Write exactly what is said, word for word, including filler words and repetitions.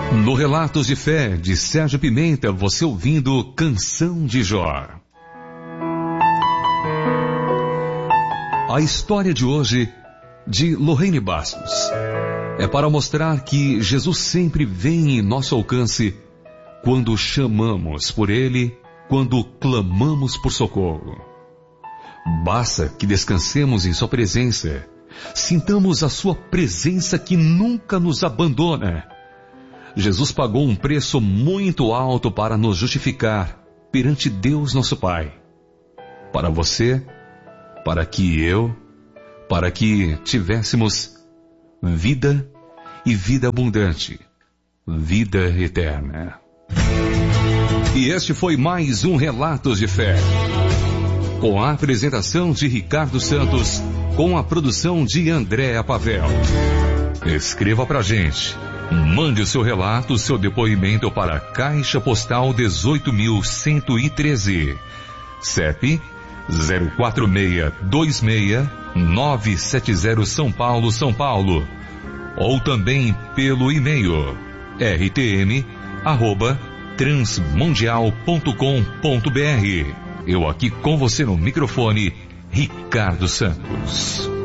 No Relatos de Fé, de Sérgio Pimenta, você ouvindo Canção de Jó. A história de hoje, de Lorraine Bastos, é para mostrar que Jesus sempre vem em nosso alcance quando chamamos por Ele, quando clamamos por socorro. Basta que descansemos em Sua presença, sintamos a Sua presença que nunca nos abandona. Jesus pagou um preço muito alto para nos justificar perante Deus nosso Pai. Para você, para que eu, para que tivéssemos vida e vida abundante, vida eterna. E este foi mais um Relatos de Fé, com a apresentação de Ricardo Santos, com a produção de Andréa Pavel. Escreva pra gente. Mande o seu relato, o seu depoimento para a Caixa Postal dezoito mil cento e treze, C E P zero quatro seis dois seis nove sete zero São Paulo, São Paulo, ou também pelo e-mail r t m arroba transmundial ponto com ponto b r. Eu aqui com você no microfone, Ricardo Santos.